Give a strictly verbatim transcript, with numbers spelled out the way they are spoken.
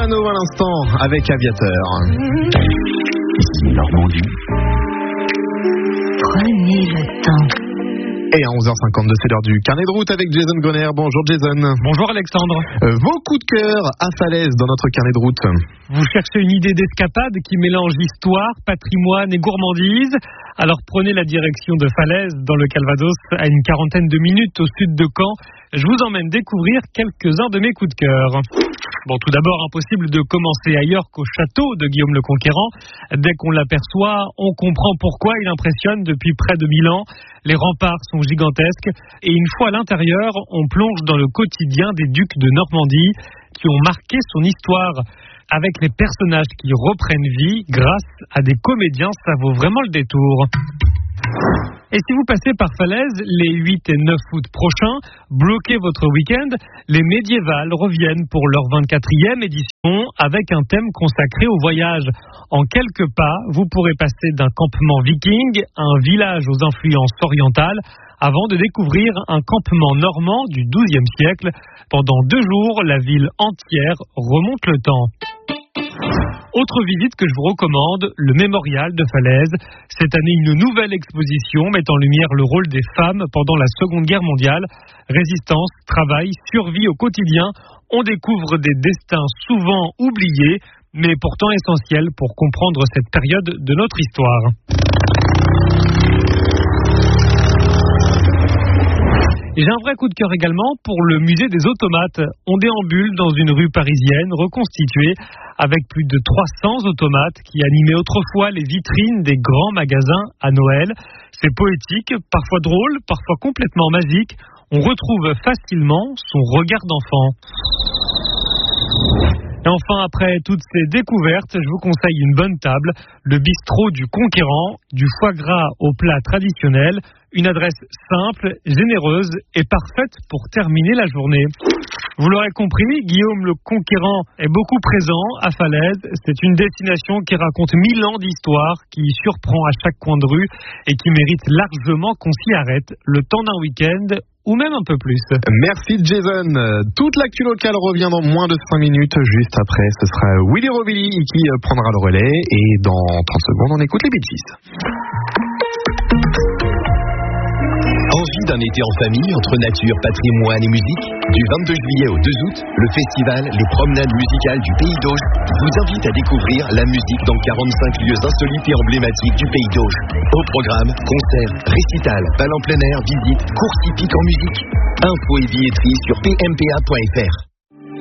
Lugano à l'instant avec Aviateur. Ici Normandie. Prenez le temps. Et à onze heures cinquante-deux, c'est l'heure du carnet de route avec Jason Gonner. Bonjour Jason. Bonjour Alexandre. Euh, vos coups de cœur à Falaise dans notre carnet de route. Vous cherchez une idée d'escapade qui mélange histoire, patrimoine et gourmandise. Alors prenez la direction de Falaise dans le Calvados à une quarantaine de minutes au sud de Caen. Je vous emmène découvrir quelques-uns de mes coups de cœur. Bon, tout d'abord, impossible de commencer ailleurs qu'au château de Guillaume le Conquérant. Dès qu'on l'aperçoit, on comprend pourquoi il impressionne depuis près de mille ans. Les remparts sont gigantesques et une fois à l'intérieur, on plonge dans le quotidien des ducs de Normandie qui ont marqué son histoire. Avec les personnages qui reprennent vie grâce à des comédiens, ça vaut vraiment le détour. Et si vous passez par Falaise les huit et neuf août prochains, bloquez votre week-end. Les médiévales reviennent pour leur vingt-quatrième édition avec un thème consacré au voyage. En quelques pas, vous pourrez passer d'un campement viking à un village aux influences orientales avant de découvrir un campement normand du douzième siècle. Pendant deux jours, la ville entière remonte le temps. Autre visite que je vous recommande, le mémorial de Falaise. Cette année, une nouvelle exposition met en lumière le rôle des femmes pendant la Seconde Guerre mondiale. Résistance, travail, survie au quotidien. On découvre des destins souvent oubliés, mais pourtant essentiels pour comprendre cette période de notre histoire. Et j'ai un vrai coup de cœur également pour le musée des automates. On déambule dans une rue parisienne reconstituée avec plus de trois cents automates qui animaient autrefois les vitrines des grands magasins à Noël. C'est poétique, parfois drôle, parfois complètement magique. On retrouve facilement son regard d'enfant. Et enfin, après toutes ces découvertes, je vous conseille une bonne table, le bistrot du Conquérant, du foie gras au plat traditionnel, une adresse simple, généreuse et parfaite pour terminer la journée. Vous l'aurez compris, Guillaume le Conquérant est beaucoup présent à Falaise. C'est une destination qui raconte mille ans d'histoire, qui surprend à chaque coin de rue et qui mérite largement qu'on s'y arrête le temps d'un week-end ou même un peu plus. Merci Jason. Toute l'actu locale revient dans moins de cinq minutes. Juste après, ce sera Willy Rovelli qui prendra le relais. Et dans trente secondes, on écoute les Bee Gees. Envie d'un été en famille entre nature, patrimoine et musique? Du vingt-deux juillet au deux août, le festival Les Promenades Musicales du Pays d'Auge vous invite à découvrir la musique dans quarante-cinq lieux insolites et emblématiques du Pays d'Auge. Au programme, concerts, récitals, bal en plein air, visites, courses hippiques en musique. Infos et billetterie sur p m p a point f r.